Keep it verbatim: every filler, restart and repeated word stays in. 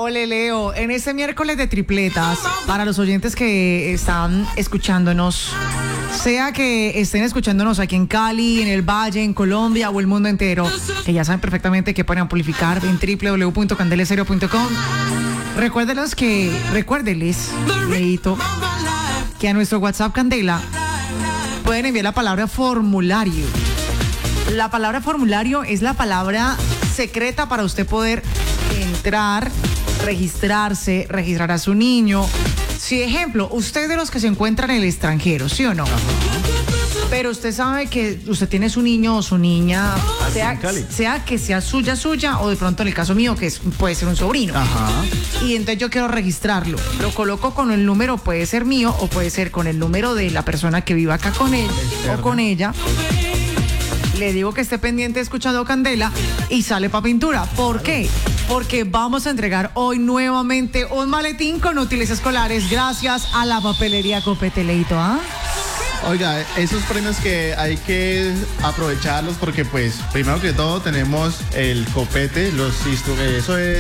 Ole Leo, en este miércoles de tripletas, para los oyentes que están escuchándonos, sea que estén escuchándonos aquí en Cali, en el Valle, en Colombia o el mundo entero, que ya saben perfectamente que pueden amplificar en doble u doble u doble u punto candela estéreo punto com. Recuérdelos que, recuérdeles, Leito, que a nuestro WhatsApp Candela pueden enviar la palabra formulario. La palabra formulario es la palabra secreta para usted poder entrar, registrarse, registrar a su niño. Si, ejemplo, usted de los que se encuentran en el extranjero, ¿sí o no? Ajá. Pero usted sabe que usted tiene su niño o su niña, sea, sea que sea suya, suya, o de pronto en el caso mío, que es, puede ser un sobrino. Ajá. Y entonces yo quiero registrarlo. Lo coloco con el número, puede ser mío o puede ser con el número de la persona que viva acá con él o con ella. Le digo que esté pendiente escuchando Candela y sale pa' pintura. ¿Por qué? Porque vamos a entregar hoy nuevamente un maletín con útiles escolares gracias a la papelería Copete, Leito, ¿ah? Oiga, esos premios que hay que aprovecharlos porque pues primero que todo tenemos el copete, los instru- eso es